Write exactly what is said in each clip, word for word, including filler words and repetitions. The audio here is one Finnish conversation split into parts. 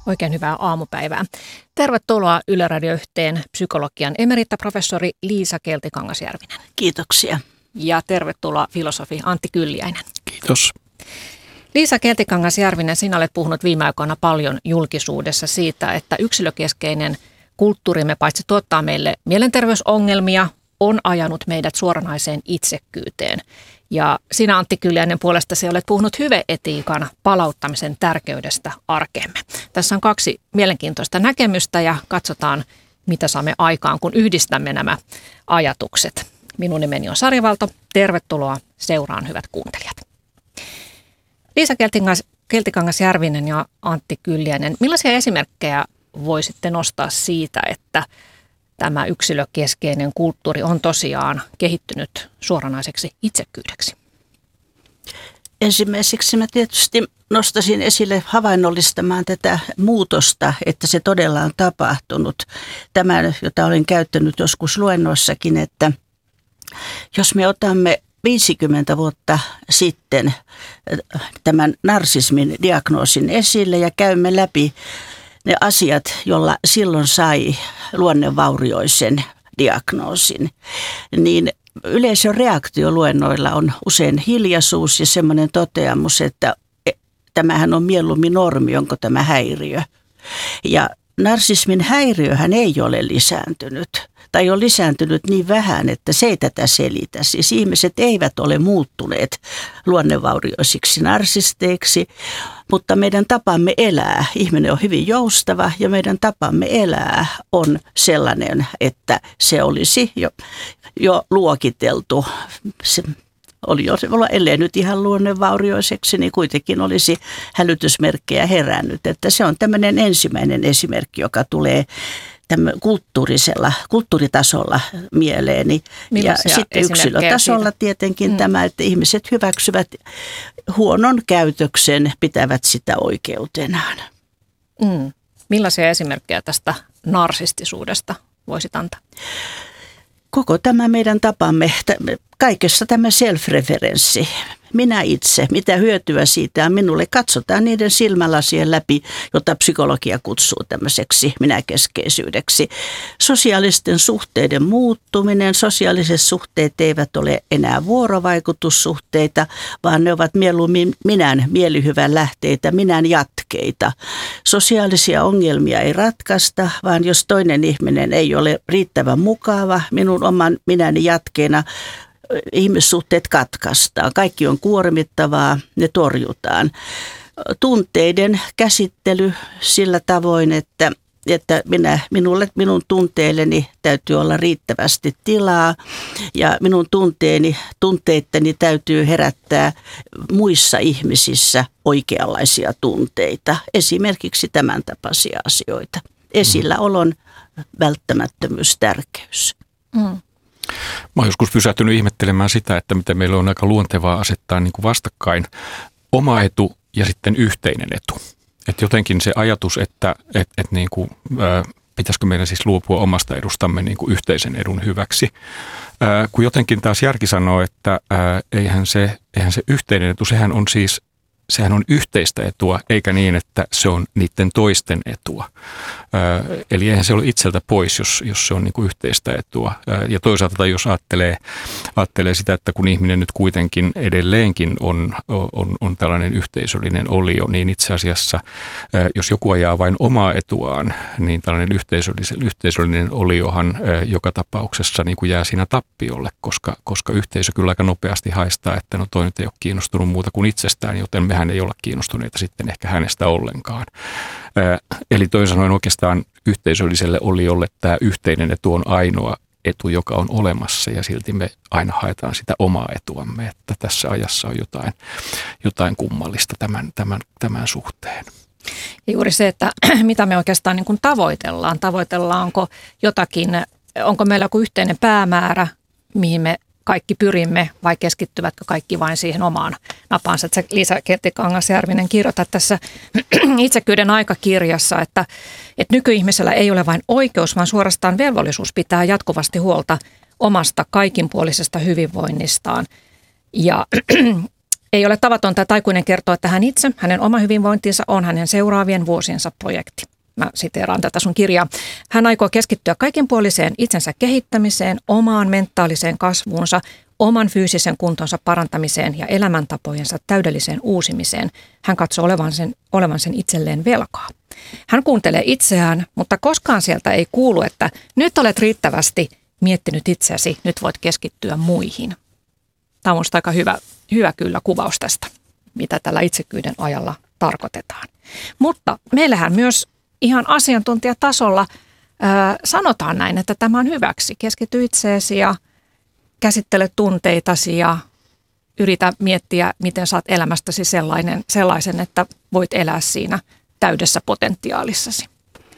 Oikein hyvää aamupäivää. Tervetuloa Yle Radio yhteen psykologian emeritaprofessori Liisa Keltikangas-Järvinen. Kiitoksia. Ja tervetuloa filosofi Antti Kylliäinen. Kiitos. Liisa Keltikangas-Järvinen, sinä olet puhunut viime aikoina paljon julkisuudessa siitä, että yksilökeskeinen kulttuurimme paitsi tuottaa meille mielenterveysongelmia, on ajanut meidät suoranaiseen itsekkyyteen. Ja sinä, Antti Kylliäinen, puolestasi olet puhunut hyveetiikan palauttamisen tärkeydestä arkeemme. Tässä on kaksi mielenkiintoista näkemystä ja katsotaan, mitä saamme aikaan, kun yhdistämme nämä ajatukset. Minun nimeni on Sari Valto. Tervetuloa seuraan, hyvät kuuntelijat. Liisa Keltikangas-Järvinen ja Antti Kylliäinen, millaisia esimerkkejä voisitte nostaa siitä, että tämä yksilökeskeinen kulttuuri on tosiaan kehittynyt suoranaiseksi itsekkyydeksi? Ensimmäiseksi mä tietysti nostaisin esille havainnollistamaan tätä muutosta, että se todella on tapahtunut. Tämä, jota olen käyttänyt joskus luennoissakin, että jos me otamme viisikymmentä vuotta sitten tämän narsismin diagnoosin esille ja käymme läpi ne asiat, jolla silloin sai luonnevaurioisen diagnoosin, niin yleisön reaktio luennoilla on usein hiljaisuus ja semmoinen toteamus, että tämähän on mieluummin normi, onko tämä häiriö. Ja narsismin häiriöhän ei ole lisääntynyt tai on lisääntynyt niin vähän, että se ei tätä selitä. Siis ihmiset eivät ole muuttuneet luonnevaurioisiksi narsisteiksi, mutta meidän tapamme elää, ihminen on hyvin joustava ja meidän tapamme elää on sellainen, että se olisi jo, jo luokiteltu. Se oli jo, ellei nyt ihan luonnevaurioiseksi, niin kuitenkin olisi hälytysmerkkejä herännyt. Että se on tämmöinen ensimmäinen esimerkki, joka tulee kulttuurisella, kulttuuritasolla mieleeni. Millaisia ja sitten yksilötasolla siitä? Tietenkin mm. tämä, että ihmiset hyväksyvät huonon käytöksen, pitävät sitä oikeutenaan. Mm. Millaisia esimerkkejä tästä narsistisuudesta voisit antaa? Koko tämä meidän tapamme, kaikessa tämä self-referenssi, minä itse, mitä hyötyä siitä on minulle, katsotaan niiden silmälasien läpi, jota psykologia kutsuu tämmöiseksi minäkeskeisyydeksi. Sosiaalisten suhteiden muuttuminen, sosiaaliset suhteet eivät ole enää vuorovaikutussuhteita, vaan ne ovat mieluummin minän mielihyvän lähteitä, minän jatkeita. Sosiaalisia ongelmia ei ratkaista, vaan jos toinen ihminen ei ole riittävän mukava, minun oman minäni jatkeena, ihmissuhteet katkaistaan. Kaikki on kuormittavaa, ne torjutaan. Tunteiden käsittely sillä tavoin, että, että minä, minulle, minun tunteilleni täytyy olla riittävästi tilaa ja minun tunteeni, tunteitteni täytyy herättää muissa ihmisissä oikeanlaisia tunteita. Esimerkiksi tämän tapaisia asioita. Esilläolon välttämättömyys, tärkeys. Mm. Mä oon joskus pysähtynyt ihmettelemään sitä, että miten meillä on aika luontevaa asettaa niin kuin vastakkain oma etu ja sitten yhteinen etu. Että jotenkin se ajatus, että et, et niin kuin, ää, pitäisikö meidän siis luopua omasta edustamme niin kuin yhteisen edun hyväksi. Ää, kun jotenkin taas järki sanoo, että ää, eihän, se, eihän se yhteinen etu, sehän on siis sehän on yhteistä etua, eikä niin, että se on niiden toisten etua. Ö, eli eihän se ole itseltä pois, jos, jos se on niin kuin yhteistä etua. Ö, ja toisaalta jos ajattelee, ajattelee sitä, että kun ihminen nyt kuitenkin edelleenkin on, on, on tällainen yhteisöllinen olio, niin itse asiassa, ö, jos joku ajaa vain omaa etuaan, niin tällainen yhteisöllinen, yhteisöllinen oliohan ö, joka tapauksessa niin kuin jää siinä tappiolle, koska, koska yhteisö kyllä aika nopeasti haistaa, että no toi nyt ei ole kiinnostunut muuta kuin itsestään, joten me hän ei olla kiinnostuneita sitten ehkä hänestä ollenkaan. Eli toisin sanoen oikeastaan yhteisölliselle oliolle tämä yhteinen etu on ainoa etu, joka on olemassa ja silti me aina haetaan sitä omaa etuamme, että tässä ajassa on jotain, jotain kummallista tämän, tämän, tämän suhteen. Ja juuri se, että mitä me oikeastaan niin kuin tavoitellaan. Tavoitellaanko jotakin, onko meillä joku yhteinen päämäärä, mihin me kaikki pyrimme vai keskittyvätkö kaikki vain siihen omaan napaansa. Että Liisa Keltikangas-Järvinen kirjoittaa tässä itsekkyyden aikakirjassa, että, että nykyihmisellä ei ole vain oikeus, vaan suorastaan velvollisuus pitää jatkuvasti huolta omasta kaikinpuolisesta hyvinvoinnistaan. Ja Ei ole tavatonta, että aikuinen kertoo, että hän itse, hänen oma hyvinvointinsa on hänen seuraavien vuosiensa projekti. Mä siteeraan tätä sun kirjaa. Hän aikoo keskittyä kaikinpuoliseen itsensä kehittämiseen, omaan mentaaliseen kasvuunsa, oman fyysisen kuntonsa parantamiseen ja elämäntapojensa täydelliseen uusimiseen. Hän katsoo olevan sen, olevan sen itselleen velkaa. Hän kuuntelee itseään, mutta koskaan sieltä ei kuulu, että nyt olet riittävästi miettinyt itseäsi, nyt voit keskittyä muihin. Tämä on minusta aika hyvä, hyvä kyllä kuvaus tästä, mitä tällä itsekyyden ajalla tarkoitetaan. Mutta meillähän myös ihan asiantuntijatasolla ää, sanotaan näin, että tämä on hyväksi. Keskity itseesi ja käsittele tunteitasi ja yritä miettiä, miten saat elämästäsi sellainen, sellaisen, että voit elää siinä täydessä potentiaalissasi.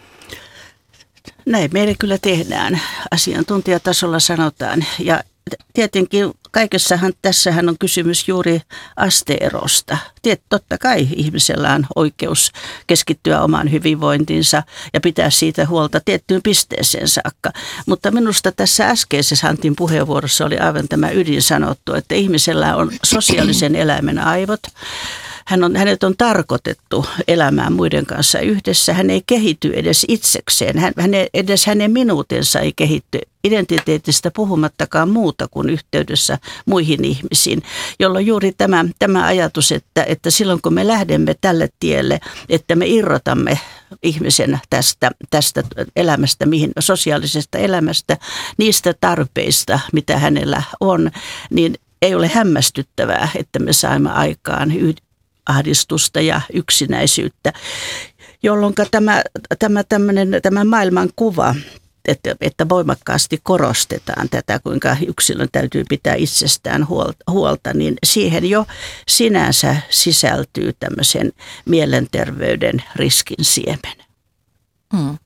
Näin meille kyllä tehdään. Asiantuntijatasolla sanotaan. Ja tietenkin kaikessahan tässähän on kysymys juuri aste-erosta. Tiet, totta kai ihmisellä on oikeus keskittyä omaan hyvinvointinsa ja pitää siitä huolta tiettyyn pisteeseen saakka. Mutta minusta tässä äskeisessä Antin puheenvuorossa oli aivan tämä ydin sanottu, että ihmisellä on sosiaalisen elämän aivot. Hän on, hänet on tarkoitettu elämään muiden kanssa yhdessä. Hän ei kehity edes itsekseen. Hän, häne, edes hänen minuutensa ei kehitty identiteetistä puhumattakaan muuta kuin yhteydessä muihin ihmisiin, jolloin juuri tämä, tämä ajatus, että, että silloin kun me lähdemme tälle tielle, että me irrotamme ihmisen tästä, tästä elämästä, mihin, sosiaalisesta elämästä, niistä tarpeista, mitä hänellä on, niin ei ole hämmästyttävää, että me saimme aikaan yhdessä ahdistusta ja yksinäisyyttä, jolloin tämä, tämä, tämä maailman kuva, että, että voimakkaasti korostetaan tätä, kuinka yksilön täytyy pitää itsestään huolta, huolta, niin siihen jo sinänsä sisältyy tämmöisen mielenterveyden riskin siemen. Hmm.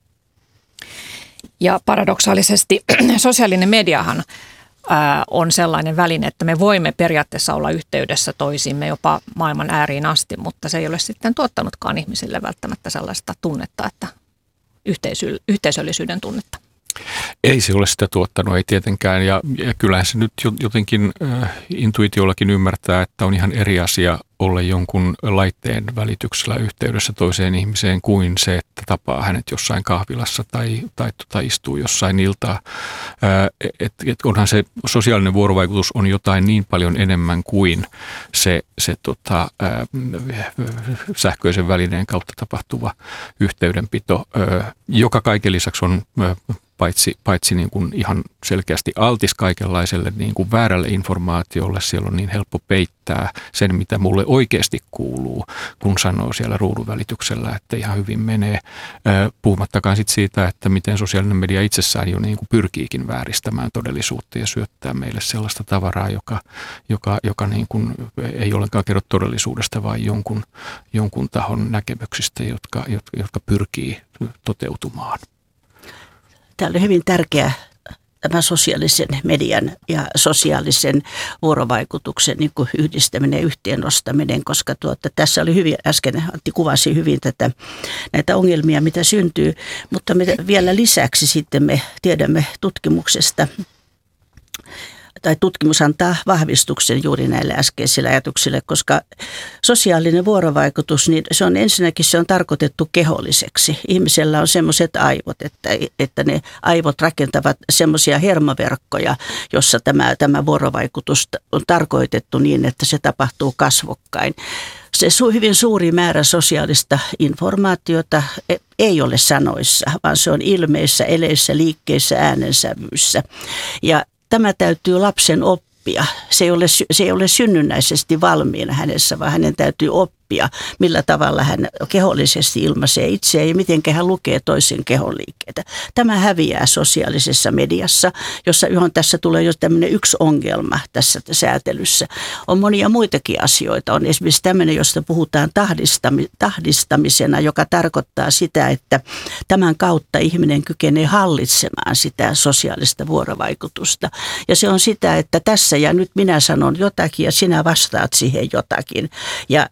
Ja paradoksaalisesti sosiaalinen mediahan on sellainen väline, että me voimme periaatteessa olla yhteydessä toisiimme jopa maailman ääriin asti, mutta se ei ole sitten tuottanutkaan ihmisille välttämättä sellaista tunnetta, että yhteisö, yhteisöllisyyden tunnetta. Ei se ole sitä tuottanut, ei tietenkään. Ja, ja kyllähän se nyt jotenkin äh, intuitiollakin ymmärtää, että on ihan eri asia olla jonkun laitteen välityksellä yhteydessä toiseen ihmiseen kuin se, että tapaa hänet jossain kahvilassa tai, tai tota, istuu jossain iltaa. Äh, et, et onhan se sosiaalinen vuorovaikutus on jotain niin paljon enemmän kuin se, se tota, äh, sähköisen välineen kautta tapahtuva yhteydenpito, äh, joka kaiken lisäksi on äh, Paitsi, paitsi niin kuin ihan selkeästi altis kaikenlaiselle niin kuin väärälle informaatiolle, siellä on niin helppo peittää sen, mitä mulle oikeasti kuuluu, kun sanoo siellä ruudun välityksellä, että ihan hyvin menee. Puhumattakaan sit siitä, että miten sosiaalinen media itsessään jo niin kuin pyrkiikin vääristämään todellisuutta ja syöttää meille sellaista tavaraa, joka, joka, joka niin kuin ei ollenkaan kerro todellisuudesta, vaan jonkun, jonkun tahon näkemyksistä, jotka, jotka pyrkii toteutumaan. Tämä oli hyvin tärkeä tämä sosiaalisen median ja sosiaalisen vuorovaikutuksen niin kuin yhdistäminen ja yhteennostaminen, koska tuota, tässä oli hyvin, äsken Antti kuvasi hyvin tätä, näitä ongelmia, mitä syntyy, mutta me vielä lisäksi sitten me tiedämme tutkimuksesta, tai tutkimus antaa vahvistuksen juuri näille äskeisille ajatuksille, koska sosiaalinen vuorovaikutus, niin se on ensinnäkin se on tarkoitettu keholliseksi. Ihmisellä on semmoiset aivot, että, että ne aivot rakentavat semmoisia hermoverkkoja, jossa tämä, tämä vuorovaikutus on tarkoitettu niin, että se tapahtuu kasvokkain. Se hyvin suuri määrä sosiaalista informaatiota ei ole sanoissa, vaan se on ilmeissä, eleissä, liikkeissä, äänensävyissä. Ja tämä täytyy lapsen oppia. Se ei ole, se ei ole synnynnäisesti valmiina hänessä, vaan hänen täytyy oppia, millä tavalla hän kehollisesti ilmaisee itseään ja miten hän lukee toisen kehon liikkeitä. Tämä häviää sosiaalisessa mediassa, jossa, johon tässä tulee jo tämmöinen yksi ongelma tässä säätelyssä. On monia muitakin asioita. On esimerkiksi tämmöinen, josta puhutaan tahdistami, tahdistamisena, joka tarkoittaa sitä, että tämän kautta ihminen kykenee hallitsemaan sitä sosiaalista vuorovaikutusta. Ja se on sitä, että tässä ja nyt minä sanon jotakin ja sinä vastaat siihen jotakin. Ja sillä tavalla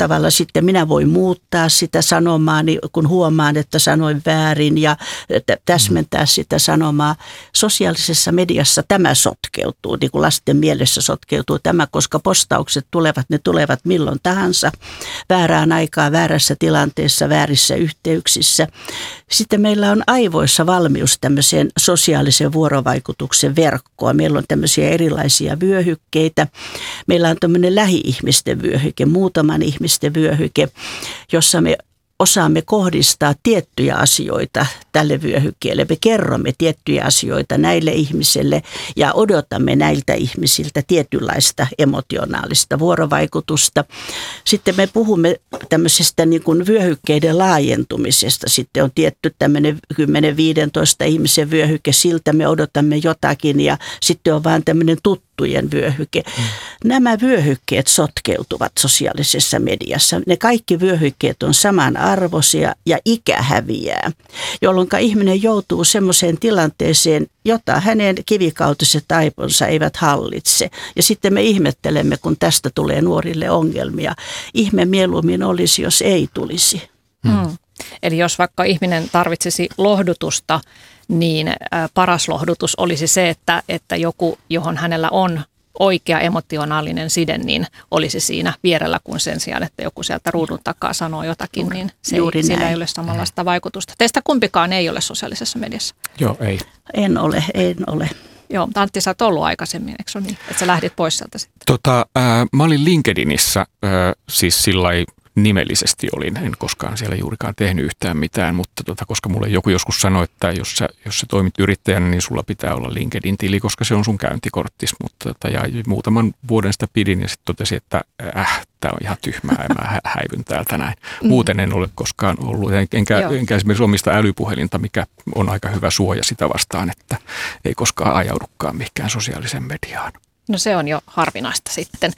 tavalla sitten minä voin muuttaa sitä sanomaani, kun huomaan, että sanoin väärin ja täsmentää sitä sanomaa. Sosiaalisessa mediassa tämä sotkeutuu, niin kuin lasten mielessä sotkeutuu tämä, koska postaukset tulevat, ne tulevat milloin tahansa, väärään aikaan, väärässä tilanteessa, väärissä yhteyksissä. Sitten meillä on aivoissa valmius tämmöiseen sosiaalisen vuorovaikutuksen verkkoon. Meillä on tämmöisiä erilaisia vyöhykkeitä. Meillä on tämmöinen lähi-ihmisten vyöhyke, muutaman ihmisten vyöhyke, jossa me osaamme kohdistaa tiettyjä asioita tälle vyöhykkeelle. Me kerromme tiettyjä asioita näille ihmisille ja odotamme näiltä ihmisiltä tietynlaista emotionaalista vuorovaikutusta. Sitten me puhumme tämmöisestä niin kuin vyöhykkeiden laajentumisesta. Sitten on tietty tämmöinen kymmenen viisitoista ihmisen vyöhyke, siltä me odotamme jotakin ja sitten on vaan tämmöinen tuttujen vyöhyke. Mm. Nämä vyöhykkeet sotkeutuvat sosiaalisessa mediassa. Ne kaikki vyöhykkeet on samanarvoisia ja ikä häviää, jolloin ihminen joutuu semmoiseen tilanteeseen, jota hänen kivikautiset aiponsa eivät hallitse. Ja sitten me ihmettelemme, kun tästä tulee nuorille ongelmia. Ihme mieluummin olisi, jos ei tulisi. Hmm. Eli jos vaikka ihminen tarvitsisi lohdutusta, niin paras lohdutus olisi se, että, että joku, johon hänellä on oikea emotionaalinen side, niin olisi siinä vierellä, kun sen sijaan, että joku sieltä ruudun takaa sanoo jotakin, niin se ei, sillä ei ole samanlaista vaikutusta. Teistä kumpikaan ei ole sosiaalisessa mediassa? Joo, ei. En ole, en ole. Joo, Antti, sä oot ollut aikaisemmin, eikö se ole niin, että sä lähdit pois sieltä sitten? Tota, äh, mä olin LinkedInissä, äh, siis sillai nimellisesti olin, en koskaan siellä juurikaan tehnyt yhtään mitään, mutta tota, koska mulle joku joskus sanoi, että jos sä, jos sä toimit yrittäjänä, niin sulla pitää olla LinkedIn-tili, koska se on sun käyntikorttis, mutta tota, ja muutaman vuoden sitä pidin ja sitten totesin, että äh, tämä on ihan tyhmää ja mä häivyn täältä näin. Muuten en ole koskaan ollut, enkä, enkä esimerkiksi omista älypuhelinta, mikä on aika hyvä suoja sitä vastaan, että ei koskaan ajaudukaan mihinkään sosiaaliseen mediaan. No se on jo harvinaista sitten.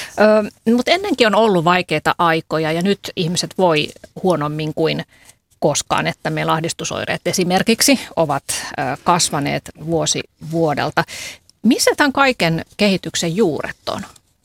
Ö, mutta ennenkin on ollut vaikeita aikoja ja nyt ihmiset voi huonommin kuin koskaan, että meillä ahdistusoireet esimerkiksi ovat ö, kasvaneet vuosi vuodelta. Missä tämän kaiken kehityksen juuret on?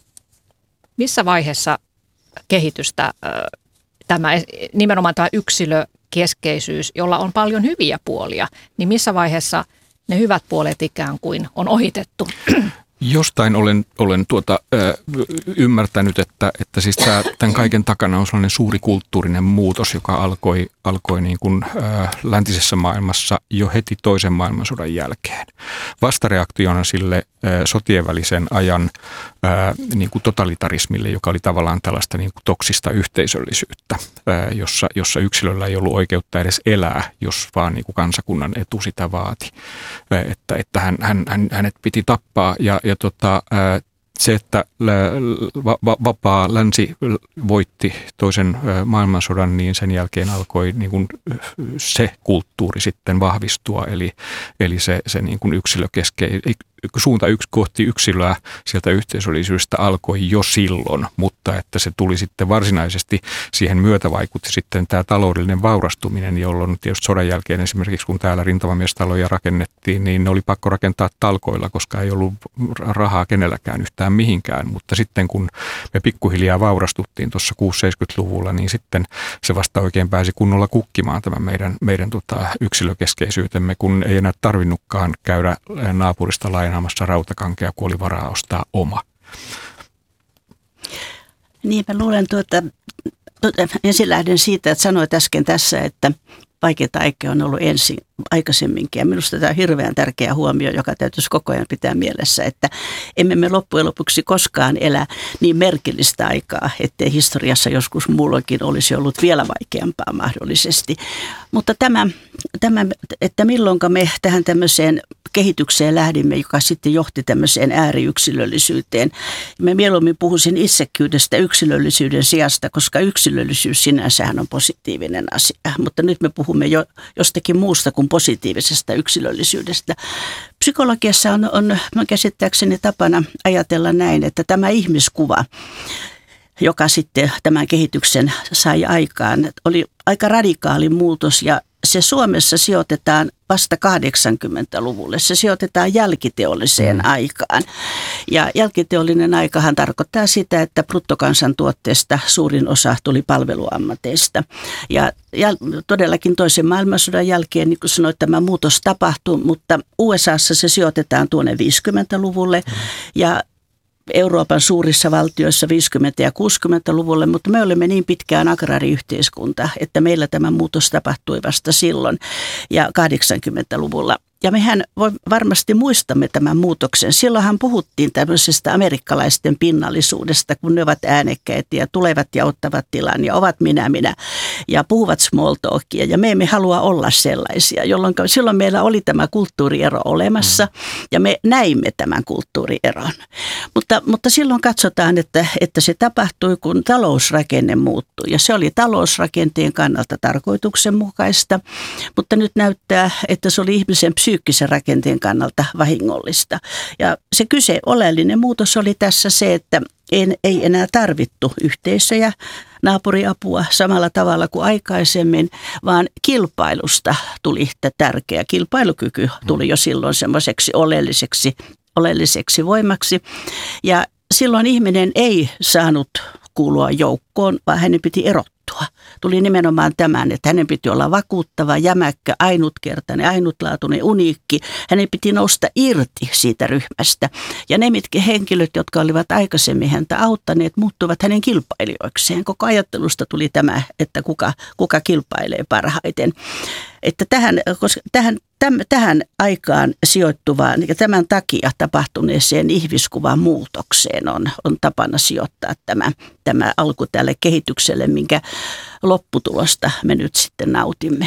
Missä vaiheessa kehitystä ö, tämä, nimenomaan tämä yksilökeskeisyys, jolla on paljon hyviä puolia, niin missä vaiheessa ne hyvät puolet ikään kuin on ohitettu? Jostain olen, olen tuota, ö, ymmärtänyt, että, että siis tää, tämän kaiken takana on sellainen suuri kulttuurinen muutos, joka alkoi, alkoi niin kuin, ö, läntisessä maailmassa jo heti toisen maailmansodan jälkeen. Vastareaktiona sille ö, sotien välisen ajan ö, niin kuin totalitarismille, joka oli tavallaan tällaista niin kuin toksista yhteisöllisyyttä, ö, jossa, jossa yksilöllä ei ollut oikeutta edes elää, jos vaan niin kuin kansakunnan etu sitä vaati. Ö, että että hän, hän, hän, hänet piti tappaa ja, ja Tota, se, että vapaa länsi voitti toisen maailmansodan, niin sen jälkeen alkoi niin kuin se kulttuuri sitten vahvistua, eli, eli se, se niin kuin yksilökeskeinen, suunta yksi kohti yksilöä sieltä yhteisöllisyydestä alkoi jo silloin, mutta että se tuli sitten varsinaisesti, siihen myötävaikutti sitten tämä taloudellinen vaurastuminen, jolloin tietysti sodan jälkeen esimerkiksi kun täällä rintamamiestaloja rakennettiin, niin ne oli pakko rakentaa talkoilla, koska ei ollut rahaa kenelläkään yhtään mihinkään, mutta sitten kun me pikkuhiljaa vaurastuttiin tuossa kuusikymmentä-seitsemänkymmentäluvulla, niin sitten se vasta oikein pääsi kunnolla kukkimaan tämän meidän, meidän tota, yksilökeskeisyytemme, kun ei enää tarvinnutkaan käydä naapurista lainaamassa rautakankea, kun oli varaa ostaa oma. Niin, mä luulen tuota, tuota, ensin lähden siitä, että sanoit äsken tässä, että vaikeita aikoja on ollut ensin aikaisemminkin. Ja minusta tämä on hirveän tärkeä huomio, joka täytyisi koko ajan pitää mielessä, että emme me loppujen lopuksi koskaan elä niin merkillistä aikaa, ettei historiassa joskus muulloinkin olisi ollut vielä vaikeampaa mahdollisesti. Mutta tämä, tämä että milloinka me tähän tämmöiseen kehitykseen lähdimme, joka sitten johti tämmöiseen ääriyksilöllisyyteen. Me mieluummin puhuisin itsekkyydestä yksilöllisyyden sijasta, koska yksilöllisyys sinänsähän on positiivinen asia. Mutta nyt me puhumme jo jostakin muusta kuin positiivisesta yksilöllisyydestä. Psykologiassa on, on käsittääkseni tapana ajatella näin, että tämä ihmiskuva, joka sitten tämän kehityksen sai aikaan. Oli aika radikaali muutos ja se Suomessa sijoitetaan vasta kahdeksankymmentäluvulle. Se sijoitetaan jälkiteolliseen mm. aikaan. Ja jälkiteollinen aikahan tarkoittaa sitä, että bruttokansantuotteesta suurin osa tuli palveluammateista. Ja, ja todellakin toisen maailmansodan jälkeen, niin kuin sanoit, tämä muutos tapahtui, mutta U S A:ssa se sijoitetaan tuonne viisikymmentäluvulle mm. ja Euroopan suurissa valtioissa viisikymmentä- ja kuusikymmentäluvulle, mutta me olemme niin pitkään agraariyhteiskunta, että meillä tämä muutos tapahtui vasta silloin ja kahdeksankymmentäluvulla. Ja mehän varmasti muistamme tämän muutoksen. Silloinhan puhuttiin tämmöisestä amerikkalaisten pinnallisuudesta, kun ne ovat äänekkäitä ja tulevat ja ottavat tilan ja ovat minä minä ja puhuvat small talkia. Ja me emme halua olla sellaisia, jolloin silloin meillä oli tämä kulttuuriero olemassa ja me näimme tämän kulttuurieron. Mutta, mutta silloin katsotaan, että, että se tapahtui, kun talousrakenne muuttui ja se oli talousrakenteen kannalta tarkoituksenmukaista, mutta nyt näyttää, että se oli ihmisen psy- psyykkisen rakenteen kannalta vahingollista. Ja se kyse, oleellinen muutos oli tässä se, että en, ei enää tarvittu yhteisöjä, naapuriapua samalla tavalla kuin aikaisemmin, vaan kilpailusta tuli tärkeä. Kilpailukyky tuli jo silloin semmoiseksi oleelliseksi, oleelliseksi voimaksi. Ja silloin ihminen ei saanut kuulua joukkoon, vaan hänen piti erottua. Tuli nimenomaan tämän, että hänen piti olla vakuuttava, jämäkkä, ainutkertainen, ainutlaatuinen, uniikki. Hänen piti nousta irti siitä ryhmästä. Ja ne mitkä henkilöt, jotka olivat aikaisemmin häntä auttaneet, muuttuvat hänen kilpailijoikseen. Koko ajattelusta tuli tämä, että kuka, kuka kilpailee parhaiten. Että tähän, koska tähän, täm, tähän aikaan sijoittuvaan ja tämän takia tapahtuneeseen ihmiskuvan muutokseen on, on tapana sijoittaa tämä, tämä alku tälle kehitykselle, minkä lopputulosta me nyt sitten nautimme.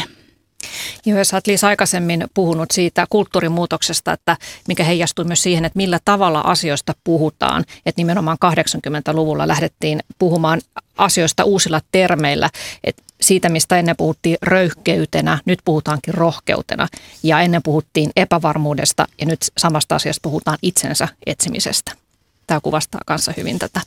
Joo, sä oot Liisa aikaisemmin puhunut siitä kulttuurimuutoksesta, että mikä heijastui myös siihen, että millä tavalla asioista puhutaan. Että nimenomaan kahdeksankymmentäluvulla lähdettiin puhumaan asioista uusilla termeillä. Että siitä, mistä ennen puhuttiin röyhkeytenä, nyt puhutaankin rohkeutena. Ja ennen puhuttiin epävarmuudesta ja nyt samasta asiasta puhutaan itsensä etsimisestä. Tämä kuvastaa kanssa hyvin tätä.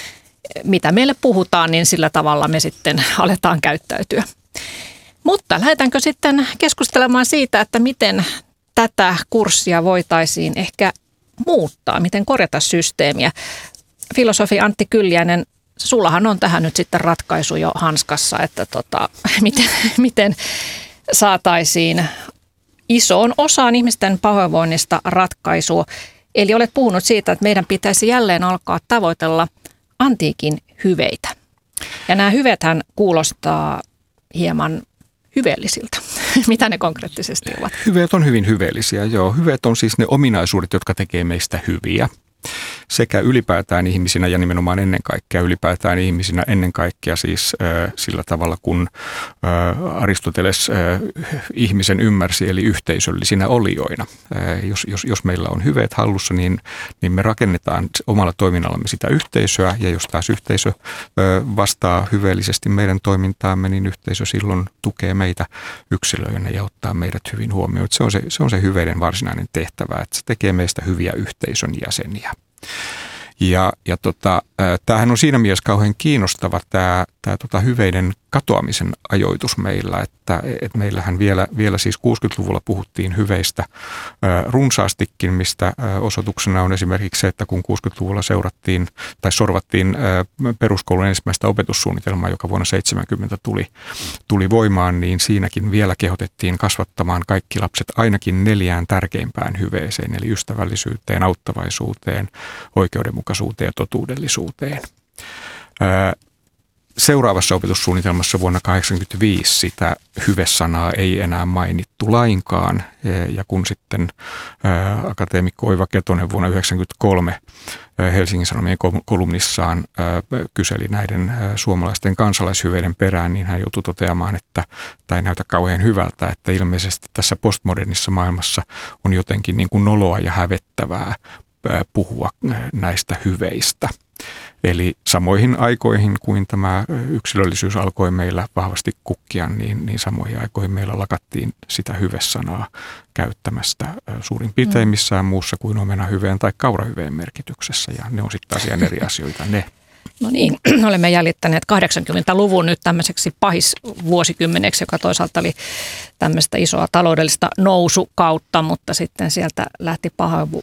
Mitä meille puhutaan, niin sillä tavalla me sitten aletaan käyttäytyä. Mutta lähdetäänkö sitten keskustelemaan siitä, että miten tätä kurssia voitaisiin ehkä muuttaa, miten korjata systeemiä. Filosofi Antti Kyljäinen, sullahan on tähän nyt sitten ratkaisu jo hanskassa, että tota, miten, miten saataisiin isoon osaan ihmisten pahoinvoinnista ratkaisua. Eli olet puhunut siitä, että meidän pitäisi jälleen alkaa tavoitella antiikin hyveitä. Ja nämä hyvethän kuulostaa hieman hyveellisiltä. Mitä ne konkreettisesti ovat? Hyveet on hyvin hyveellisiä, joo. Hyveet on siis ne ominaisuudet, jotka tekee meistä hyviä. Sekä ylipäätään ihmisinä ja nimenomaan ennen kaikkea ylipäätään ihmisinä ennen kaikkea siis äh, sillä tavalla, kun äh, Aristoteles äh, ihmisen ymmärsi, eli yhteisöllisinä olijoina. Äh, jos, jos, jos meillä on hyveet hallussa, niin, niin me rakennetaan omalla toiminnallamme sitä yhteisöä, ja jos taas yhteisö äh, vastaa hyveellisesti meidän toimintaamme, niin yhteisö silloin tukee meitä yksilöinä ja ottaa meidät hyvin huomioon. Se on se, se on se hyveiden varsinainen tehtävä, että se tekee meistä hyviä yhteisön jäseniä. Ja, ja tota, tämähän on siinä mielessä kauhean kiinnostava tämä, tämä tota hyveiden katoamisen ajoitus meillä, että et meillähän vielä, vielä siis kuusikymmentäluvulla puhuttiin hyveistä ä, runsaastikin, mistä ä, osoituksena on esimerkiksi se, että kun kuusikymmentäluvulla seurattiin tai sorvattiin ä, peruskoulun ensimmäistä opetussuunnitelmaa, joka vuonna seitsemänkymmentä tuli, tuli voimaan, niin siinäkin vielä kehotettiin kasvattamaan kaikki lapset ainakin neljään tärkeimpään hyveeseen, eli ystävällisyyteen, auttavaisuuteen, oikeudenmukaisuuteen ja totuudellisuuteen. Ä, Seuraavassa opetussuunnitelmassa vuonna tuhatyhdeksänsataakahdeksankymmentäviisi sitä hyve-sanaa ei enää mainittu lainkaan. Ja kun sitten ää, akateemikko Oiva Ketonen vuonna tuhatyhdeksänsataayhdeksänkymmentäkolme ää, Helsingin Sanomien kolumnissaan ää, kyseli näiden ää, suomalaisten kansalaishyveiden perään, niin hän joutui toteamaan, että tämä ei näytä kauhean hyvältä, että ilmeisesti tässä postmodernissa maailmassa on jotenkin niin kuin noloa ja hävettävää ää, puhua näistä hyveistä. Eli samoihin aikoihin, kuin tämä yksilöllisyys alkoi meillä vahvasti kukkia, niin, niin samoihin aikoihin meillä lakattiin sitä hyve-sanaa käyttämästä suurin piirtein missään muussa kuin omena hyveen tai kaurahyveen merkityksessä. Ja ne on sitten asian eri asioita ne. No niin, olemme jäljittäneet kahdeksankymmentäluvun nyt tämmöiseksi pahisvuosikymmeneksi, joka toisaalta oli tämmöistä isoa taloudellista nousukautta, mutta sitten sieltä lähti